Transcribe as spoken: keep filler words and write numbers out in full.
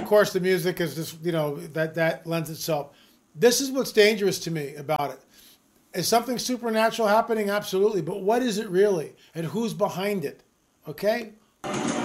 course, the music is just, you know, that, that lends itself. This is what's dangerous to me about it. Is something supernatural happening? Absolutely. But what is it really? And who's behind it? Okay?